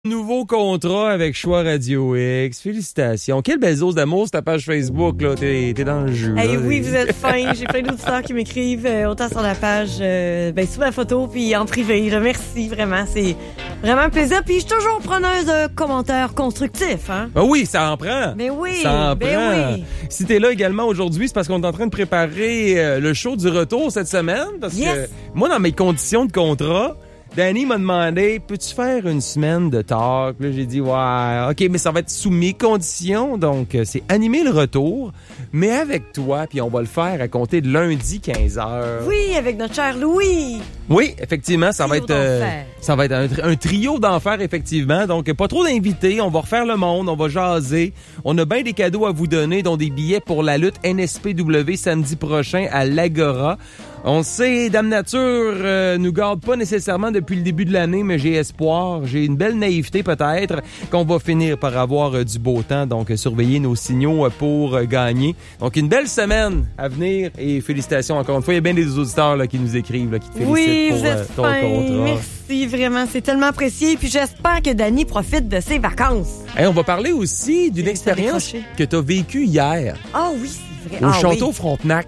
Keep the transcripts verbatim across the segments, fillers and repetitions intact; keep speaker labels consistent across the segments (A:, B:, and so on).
A: Nouveau contrat avec Choix Radio X. Félicitations. Quelle belle dose d'amour sur ta page Facebook, là. T'es, t'es dans le jeu.
B: Hey,
A: là.
B: oui, vous êtes fins. J'ai plein d'auditeurs qui m'écrivent euh, autant sur la page, euh, ben, sous ma photo, puis en privé. Là, merci, vraiment. C'est vraiment un plaisir. Puis je suis toujours preneuse de commentaires constructifs. Hein?
A: Ah oui, ça en prend.
B: Mais oui,
A: ça en
B: ben
A: prend.
B: oui.
A: Si t'es là également aujourd'hui, c'est parce qu'on est en train de préparer euh, le show du retour cette semaine. Parce
B: Yes.
A: que moi, dans mes conditions de contrat, Danny m'a demandé, peux-tu faire une semaine de talk? Là, j'ai dit, ouais, OK, mais ça va être sous mes conditions. Donc, euh, c'est animer le retour, mais avec toi, puis on va le faire à compter de lundi quinze heures.
B: Oui, avec notre cher Louis.
A: Oui, effectivement, ça va
B: Trio
A: être euh,
B: d'enfer.
A: ça va être un, un trio d'enfer, effectivement. Donc, pas trop d'invités. On va refaire le monde, on va jaser. On a bien des cadeaux à vous donner, dont des billets pour la lutte N S P W samedi prochain à l'Agora. On sait, Dame Nature euh, nous garde pas nécessairement depuis le début de l'année, mais j'ai espoir, j'ai une belle naïveté peut-être qu'on va finir par avoir euh, du beau temps. Donc, euh, surveillez nos signaux euh, pour euh, gagner. Donc, une belle semaine à venir et félicitations encore une fois. Il y a bien des auditeurs là, qui nous écrivent, là, qui te félicitent
B: Oui,
A: pour
B: vous
A: euh,
B: êtes
A: ton
B: fins.
A: contrat.
B: Merci, vraiment. C'est tellement apprécié. Puis j'espère que Dany profite de ses vacances.
A: Hey, on va parler aussi d'une
B: J'ai
A: expérience
B: décroché.
A: que tu as vécue hier
B: Ah oui, c'est vrai.
A: au
B: ah,
A: Château
B: oui.
A: Frontenac.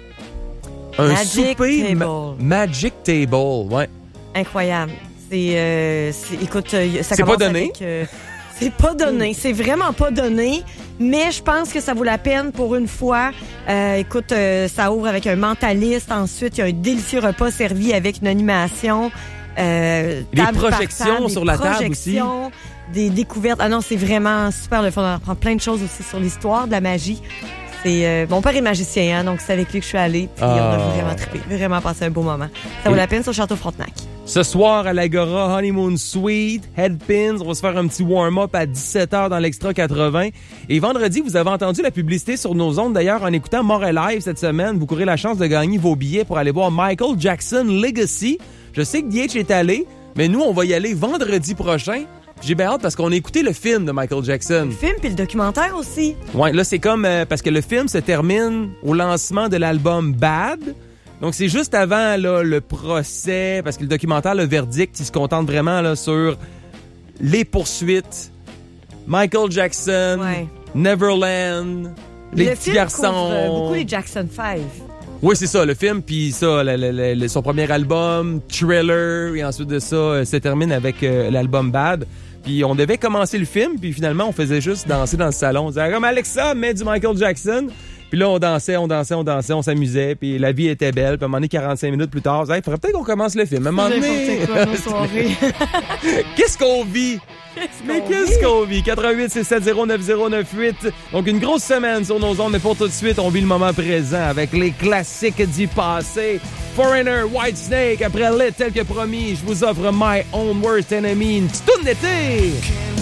A: Un
B: Magic
A: souper
B: Table.
A: ma- Magic Table, ouais.
B: Incroyable. C'est, euh, c'est écoute, euh, ça
A: C'est
B: commence
A: pas donné?
B: avec, euh, c'est pas donné. C'est vraiment pas donné. Mais je pense que ça vaut la peine pour une fois. Euh, écoute, euh, ça ouvre avec un mentaliste. Ensuite, il y a un délicieux repas servi avec une animation. Euh,
A: Des
B: table par
A: projections
B: table,
A: sur
B: des
A: la table aussi.
B: projections, des découvertes. Ah non, c'est vraiment super le fun. On apprend plein de choses aussi sur l'histoire de la magie. C'est, euh, mon père est magicien, hein, donc c'est avec lui que je suis allée. Puis
A: Ah.
B: on a vraiment trippé, vraiment passé un beau moment. Ça vaut
A: Et-
B: la peine sur Château Frontenac.
A: Ce soir à l'Agora, Honeymoon Suite, Headpins, on va se faire un petit warm-up à dix-sept heures dans l'Extra quatre-vingts. Et vendredi, vous avez entendu la publicité sur nos ondes. D'ailleurs, en écoutant Montréal Live cette semaine, vous courez la chance de gagner vos billets pour aller voir Michael Jackson Legacy. Je sais que D H est allé, mais nous, on va y aller vendredi prochain. J'ai bien hâte parce qu'on a écouté le film de Michael Jackson.
B: Le film puis le documentaire aussi.
A: Ouais, là, c'est comme... euh, parce que le film se termine au lancement de l'album Bad. Donc, c'est juste avant là, le procès, parce que le documentaire, le verdict, il se contente vraiment là, sur les poursuites, Michael Jackson,
B: Ouais.
A: Neverland, les
B: le
A: petits
B: film
A: garçons.
B: couvre, euh, beaucoup les Jackson cinq.
A: Oui, c'est ça, le film, puis ça, le- le- le- le- son premier album, Thriller, et ensuite de ça, euh, se termine avec euh, l'album Bad. Puis on devait commencer le film, puis finalement, on faisait juste danser dans le salon. On disait, comme Alexa, mets du Michael Jackson. Puis là, on dansait, on dansait, on dansait, on s'amusait, puis la vie était belle. Puis à un moment donné, quarante-cinq minutes plus tard, on disait, il faudrait peut-être qu'on commence le film. À un moment donné,
B: N'importe quoi, nos soirées.
A: qu'est-ce qu'on vit? Mais
B: qu'on
A: qu'est-ce
B: vit?
A: qu'on vit? quatre un huit six sept zéro neuf zéro neuf huit. Donc, une grosse semaine sur nos ondes, mais pour tout de suite, on vit le moment présent avec les classiques du passé. Foreigner, Whitesnake, après Lit, tel que promis, je vous offre My Own Worst Enemy, une petite tourne d'été.